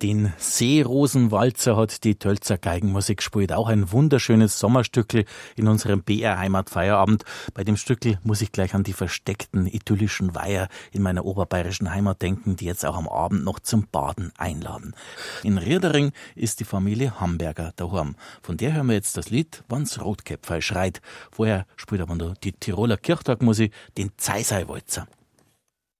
Den Seerosenwalzer hat die Tölzer Geigenmusik gespielt. Auch ein wunderschönes Sommerstückel in unserem BR Heimatfeierabend. Bei dem Stückel muss ich gleich an die versteckten idyllischen Weiher in meiner oberbayerischen Heimat denken, die jetzt auch am Abend noch zum Baden einladen. In Riedering ist die Familie Hamberger daheim. Von der hören wir jetzt das Lied Wann's Rotkäpferl schreit. Vorher spielt aber noch die Tiroler Kirchtagmusik den Zeiseiwalzer.